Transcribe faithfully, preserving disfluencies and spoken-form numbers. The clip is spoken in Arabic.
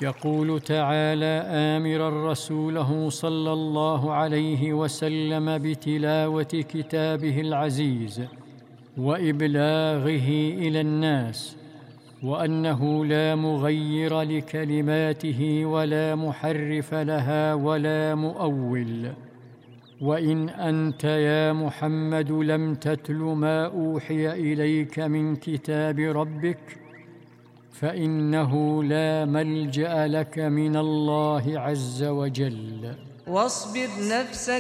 يقول تعالى آمرا رسوله صلى الله عليه وسلم بتلاوة كتابه العزيز وإبلاغه إلى الناس، وأنه لا مغير لكلماته ولا محرف لها ولا مؤول. وإن أنت يا محمد لم تتل ما أوحي إليك من كتاب ربك فإنه لا ملجأ لك من الله عز وجل. واصبر نفسك